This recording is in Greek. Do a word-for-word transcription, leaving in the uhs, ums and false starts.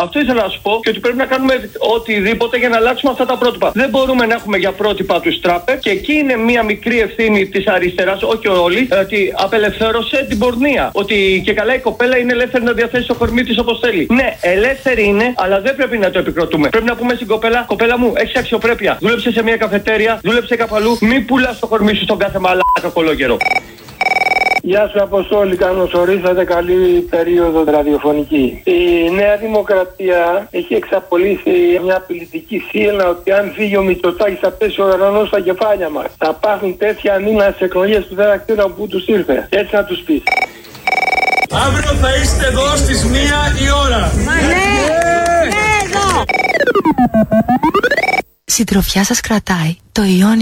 Αυτό ήθελα να σου πω και ότι πρέπει να κάνουμε οτιδήποτε για να αλλάξουμε αυτά τα πρότυπα. Δεν μπορούμε να έχουμε για πρότυπα του τράπερ και εκεί είναι μία μικρή ευθύνη της αριστεράς, όχι όλοι, ότι απελευθέρωσε την πορνεία. Ότι και καλά η κοπέλα είναι ελεύθερη να διαθέσει το κορμί της όπως θέλει. Ναι, ελεύθερη είναι, αλλά δεν πρέπει να το επικροτούμε. Πρέπει να πούμε στην κοπέλα, κοπέλα μου, έχεις αξιοπρέπεια. Δούλεψε σε μια καφετέρια, δούλεψε κάπου αλλού. Μην πουλάς το κορμί σου στον κάθε μαλάκα κολόγερο. Γεια σου Αποστόλη, καλώς ορίσατε, καλή περίοδο ραδιοφωνική. Η Νέα Δημοκρατία έχει εξαπολύσει μια απειλητική σύλλα ότι αν φύγει ο Μητσοτάκης θα πέσει ο ουρανός στα κεφάλια μας. Θα πάθουν τέτοια μήνα στις εκλογές του δεύτερου που τους ήρθε. Έτσι να τους πεις. Αύριο θα είστε εδώ στις μία η ώρα. Ναι, ναι, εδώ. Συντροφιά σας κρατάει το Ιόνιο.